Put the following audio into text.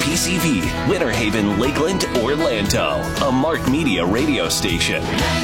KCV, Winter Haven, Lakeland, Orlando, a Mark Media radio station.